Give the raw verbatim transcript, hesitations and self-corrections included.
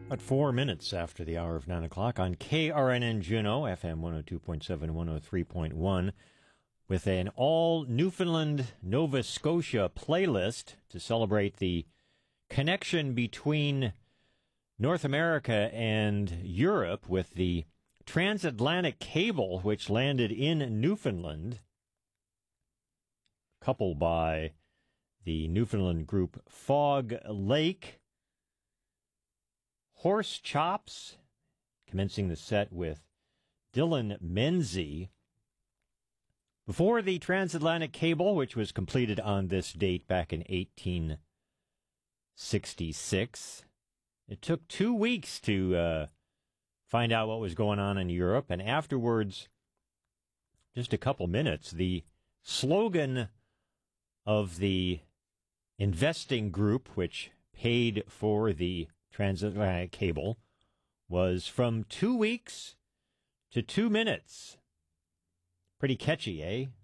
At four minutes after the hour of nine o'clock on K R N N Juneau, F M one oh two point seven, one oh three point one, with an all Newfoundland, Nova Scotia playlist to celebrate the connection between North America and Europe with the transatlantic cable, which landed in Newfoundland, coupled by the Newfoundland group Fog Lake. Horse Chops, commencing the set with Dylan Menzie. Before the transatlantic cable, which was completed on this date back in eighteen sixty-six, it took two weeks to uh, find out what was going on in Europe, and afterwards, just a couple minutes, the slogan of the investing group, which paid for the transatlantic cable, was from two weeks to two minutes. Pretty catchy, eh?